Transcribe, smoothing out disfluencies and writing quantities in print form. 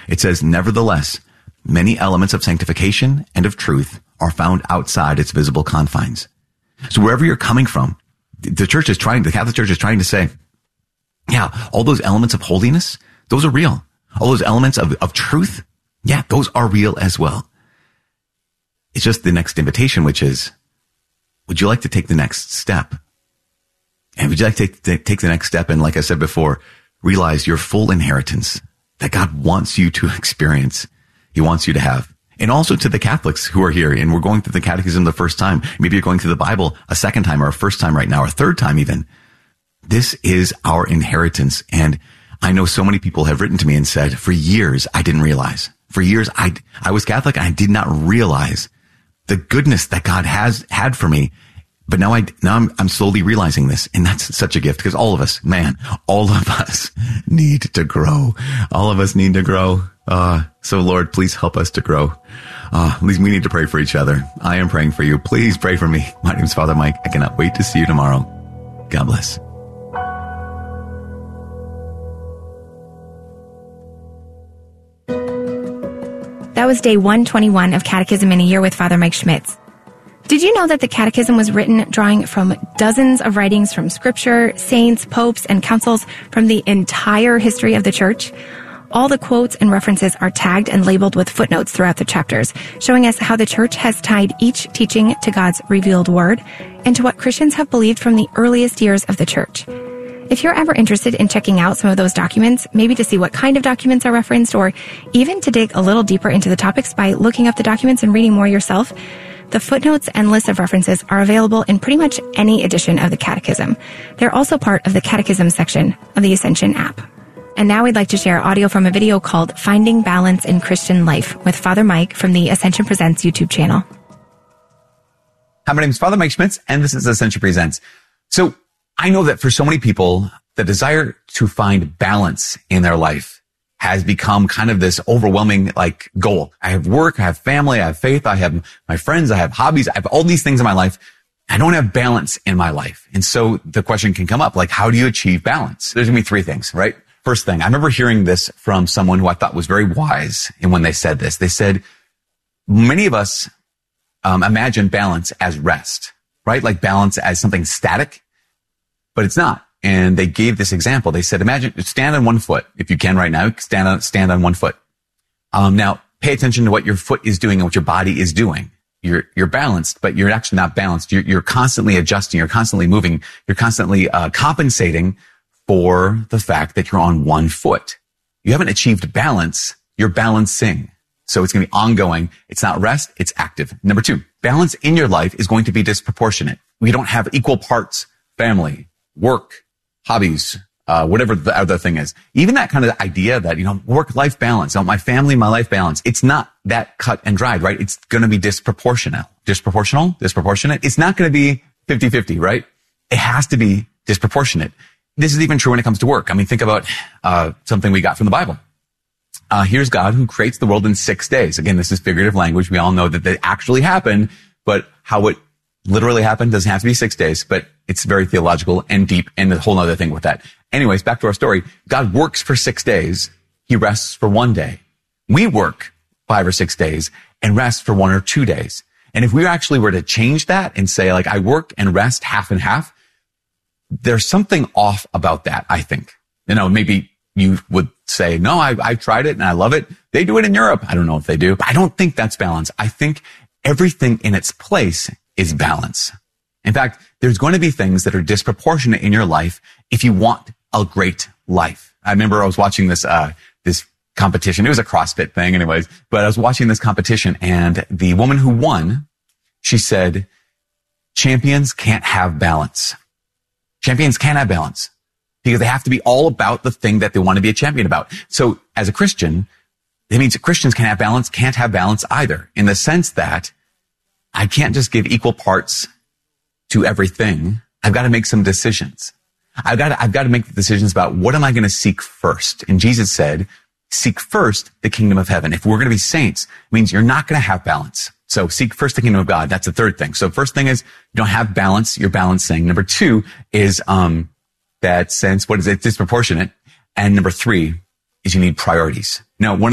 It says, nevertheless, many elements of sanctification and of truth are found outside its visible confines. So wherever you're coming from, the Catholic Church is trying to say, yeah, all those elements of holiness, those are real. All those elements of truth, yeah, those are real as well. It's just the next invitation, which is, would you like to take the next step? And would you like to take the next step and, like I said before, realize your full inheritance that God wants you to experience, He wants you to have. And also to the Catholics who are here, and we're going through the Catechism the first time. Maybe you're going through the Bible a second time or a first time right now, or a third time even. This is our inheritance. And I know so many people have written to me and said, for years, I didn't realize. For years, I was Catholic and I did not realize the goodness that God has had for me. But now I'm slowly realizing this. And that's such a gift, because all of us need to grow. All of us need to grow. So Lord, please help us to grow. At least we need to pray for each other. I am praying for you. Please pray for me. My name is Father Mike. I cannot wait to see you tomorrow. God bless. That was day 121 of Catechism in a Year with Father Mike Schmitz. Did you know that the Catechism was written drawing from dozens of writings from Scripture, saints, popes, and councils from the entire history of the Church? All the quotes and references are tagged and labeled with footnotes throughout the chapters, showing us how the Church has tied each teaching to God's revealed Word and to what Christians have believed from the earliest years of the Church. If you're ever interested in checking out some of those documents, maybe to see what kind of documents are referenced, or even to dig a little deeper into the topics by looking up the documents and reading more yourself, the footnotes and list of references are available in pretty much any edition of the Catechism. They're also part of the Catechism section of the Ascension app. And now we'd like to share audio from a video called Finding Balance in Christian Life with Father Mike from the Ascension Presents YouTube channel. Hi, my name is Father Mike Schmitz, and this is Ascension Presents. So I know that for so many people, the desire to find balance in their life has become kind of this overwhelming goal. I have work, I have family, I have faith, I have my friends, I have hobbies, I have all these things in my life. I don't have balance in my life. And so the question can come up, how do you achieve balance? There's gonna be three things, right? First thing, I remember hearing this from someone who I thought was very wise. And when they said this, they said, many of us imagine balance as rest, right? Like balance as something static, but it's not. And they gave this example. They said, imagine, stand on one foot. If you can right now, stand on one foot. Now pay attention to what your foot is doing and what your body is doing. You're balanced, but you're actually not balanced. You're constantly adjusting. You're constantly moving. You're constantly compensating for the fact that you're on one foot. You haven't achieved balance. You're balancing. So it's going to be ongoing. It's not rest. It's active. Number two, balance in your life is going to be disproportionate. We don't have equal parts, family, work, hobbies, whatever the other thing is. Even that kind of idea that, work-life balance, my family, my life balance, it's not that cut and dried, right? It's going to be disproportionate. Disproportionate. It's not going to be 50-50, right? It has to be disproportionate. This is even true when it comes to work. I mean, think about something we got from the Bible. Here's God who creates the world in 6 days. Again, this is figurative language. We all know that they actually happened, but how it literally happened doesn't have to be 6 days, but it's very theological and deep and a whole other thing with that. Anyways, back to our story. God works for 6 days. He rests for 1 day. We work 5 or 6 days and rest for 1 or 2 days. And if we actually were to change that and say, I work and rest half and half, there's something off about that, I think. Maybe you would say, no, I've tried it and I love it. They do it in Europe. I don't know if they do, but I don't think that's balance. I think everything in its place is balance. In fact, there's going to be things that are disproportionate in your life if you want a great life. I remember I was watching this competition. It was a CrossFit thing anyways, but I was watching this competition and the woman who won, she said, champions can't have balance. Champions can't have balance because they have to be all about the thing that they want to be a champion about. So as a Christian, it means that Christians can't have balance either, in the sense that I can't just give equal parts to everything. I've got to make some decisions. I've got to make the decisions about what am I going to seek first. And Jesus said, seek first the kingdom of heaven. If we're going to be saints, it means you're not going to have balance. So seek first the kingdom of God. That's the third thing. So first thing is you don't have balance. You're balancing. Number two is, that sense, what is it? Disproportionate. And number three is you need priorities. Now, one of